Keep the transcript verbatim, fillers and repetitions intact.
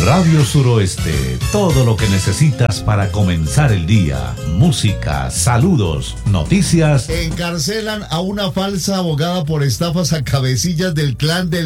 Radio Suroeste, todo lo que necesitas para comenzar el día. Música, saludos, noticias. Encarcelan a una falsa abogada por estafas a cabecillas del clan del